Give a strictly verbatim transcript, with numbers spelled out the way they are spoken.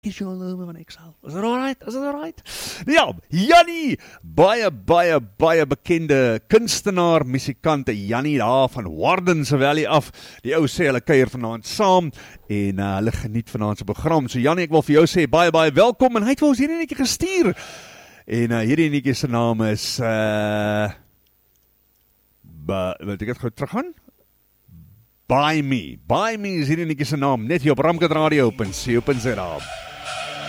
van Excel. Is dit alright? Is dit alright? Ja, Jannie, baie, baie, baie bekende kunstenaar, musikante, Jannie daar van Wardense Valley af. Die ou sê hulle kuier vanaand saam en uh, hulle geniet vanaand se program. So Jannie, ek wil vir jou sê baie, baie welkom en hy het vir ons hierdie netjie gestuur. En uh, hierdie netjie se naam is uh wil ek het gou teruggaan? By Me. By Me is hierdie netjie se naam, net hier op Ramkat Radio op en C O P en Z A.